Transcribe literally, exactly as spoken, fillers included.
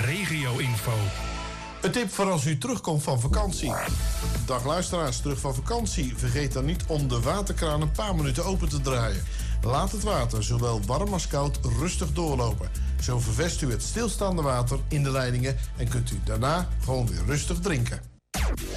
regio-info. Een tip voor als u terugkomt van vakantie. Dag luisteraars, terug van vakantie. Vergeet dan niet om de waterkraan een paar minuten open te draaien. Laat het water, zowel warm als koud, rustig doorlopen. Zo ververst u het stilstaande water in de leidingen en kunt u daarna gewoon weer rustig drinken.